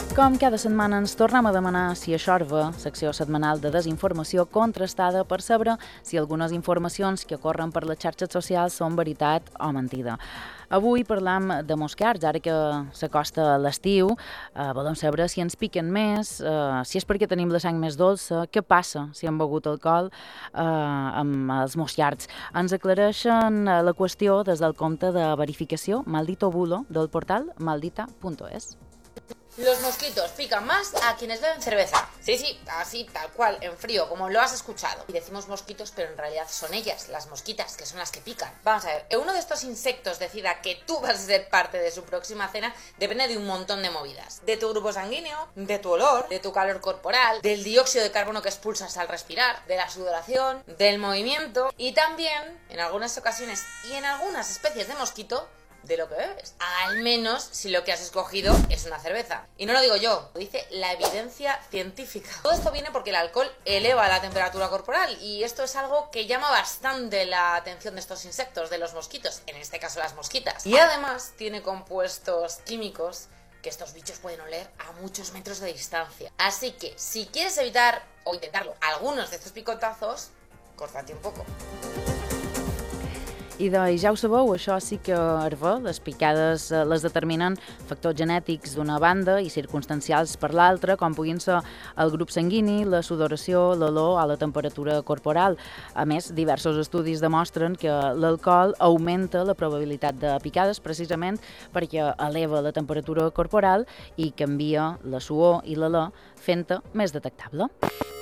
Com cada setmana ens tornem a demanar si a Xorba, secció setmanal de desinformació contrastada per saber si algunes informacions que corren per les xarxes socials són veritat o mentida. Avui parlam de moscards, ara que s'acosta l'estiu, volem saber si ens piquen més, si és perquè tenim la sang més dolça, què passa si hem begut alcohol amb els moscards. Ens aclareixen la qüestió des del compte de verificació Maldito Bulo del portal maldita.es. Los mosquitos pican más a quienes beben cerveza. Sí, así, tal cual, en frío, como lo has escuchado. Y decimos mosquitos, pero en realidad son ellas, las mosquitas, que son las que pican. Vamos a ver, que uno de estos insectos decida que tú vas a ser parte de su próxima cena depende de un montón de movidas. De tu grupo sanguíneo, de tu olor, de tu calor corporal, del dióxido de carbono que expulsas al respirar, de la sudoración, del movimiento y también, en algunas ocasiones y en algunas especies de mosquito, de lo que bebes. Al menos si lo que has escogido es una cerveza. Y no lo digo yo, lo dice la evidencia científica. Todo esto viene porque el alcohol eleva la temperatura corporal y esto es algo que llama bastante la atención de estos insectos, de los mosquitos, en este caso las mosquitas. Y además tiene compuestos químicos que estos bichos pueden oler a muchos metros de distancia. Así que si quieres evitar o intentarlo algunos de estos picotazos, córtate un poco. I doncs, ja ho sabeu, això sí que herva, les picades les determinen factors genètics d'una banda i circumstancials per l'altra, com puguin ser el grup sanguini, la sudoració, l'olor o la temperatura corporal. A més, diversos estudis demostren que l'alcohol augmenta la probabilitat de picades precisament perquè eleva la temperatura corporal i canvia la suor i l'olor, fent-te més detectable.